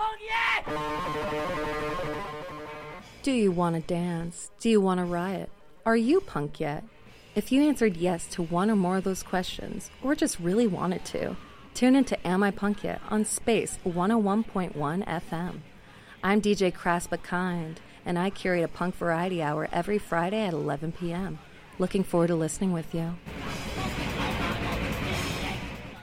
punk yet? Do you want to dance? Do you want to riot? Are you punk yet? If you answered yes to one or more of those questions, or just really wanted to, tune into Am I Punk Yet on Space 101.1 FM. I'm DJ Crass But Kind, and I curate a punk variety hour every Friday at 11 p.m. Looking forward to listening with you.